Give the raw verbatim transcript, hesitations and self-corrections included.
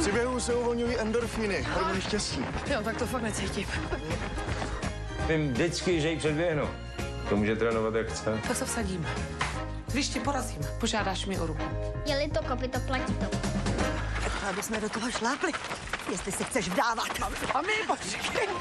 Při běhu se uvolňují endorfíny, hormony štěstí. Jo, tak to fakt necítím. Vím vždycky, že ji předběhnu. To může trénovat, jak chce. Tak se vsadíme. Když ti porazím, požádáš mi o ruku. Jeli to kopyto, platí to. Aby jsme do toho šlápli, jestli se chceš vdávat. A my, počkej.